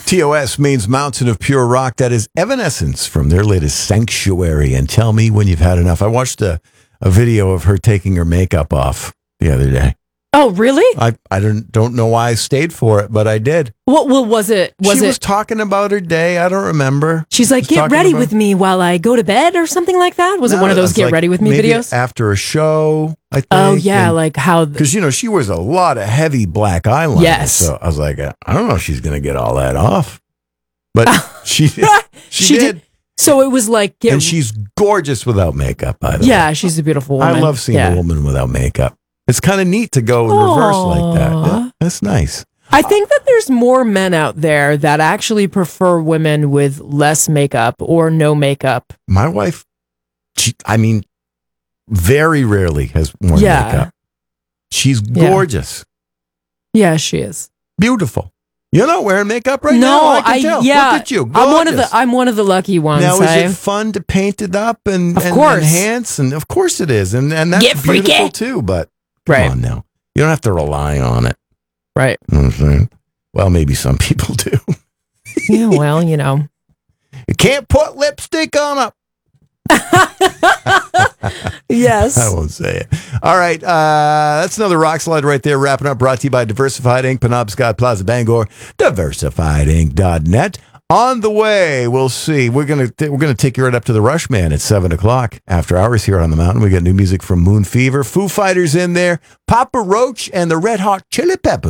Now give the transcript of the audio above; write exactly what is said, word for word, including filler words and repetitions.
T O S means Mountain of Pure Rock. That is Evanescence from their latest Sanctuary. And tell me when you've had enough. I watched a, a video of her taking her makeup off the other day. Oh, really? I, I don't don't know why I stayed for it, but I did. What well, was it? Was she it? was talking about her day. I don't remember. She's like, Just get talking ready about- with me while I go to bed or something like that? Was No, it one of those it's get like ready with me maybe videos? after a show, I think. Oh, yeah, like how... th- Because, you know, she wears a lot of heavy black eyeliner. Yes. So I was like, I don't know if she's going to get all that off. But she, she, She did. did. So it was like... Get, And she's gorgeous without makeup, by the way. yeah, she's a beautiful woman. I love seeing yeah. a woman without makeup. It's kind of neat to go in reverse like that. Aw. Yeah, that's nice. I think that there's more men out there that actually prefer women with less makeup or no makeup. My wife, she, I mean, very rarely has worn Yeah. makeup. She's Yeah. gorgeous. Yeah, she is. Beautiful. You're not wearing makeup right no, now. I can tell. yeah, Look at you. I'm one of Gorgeous. the I'm one of the lucky ones. Now, I, is it fun to paint it up and, Of and course. enhance? And of course it is. And, and that's Get freaky. beautiful too. But come Right. on now. You don't have to rely on it. right? You know what I'm saying? Well, maybe some people do. Yeah, well, you know. You can't put lipstick on it. Yes. I won't say it. All right. Uh, that's another rock slide right there. Wrapping up. Brought to you by Diversified Incorporated. Penobscot Plaza, Bangor. diversified inc dot net. On the way, we'll see. We're gonna we're gonna take you right up to the Rush Man at seven o'clock after hours here on the mountain. We got new music from Moon Fever, Foo Fighters in there, Papa Roach, and the Red Hot Chili Peppers.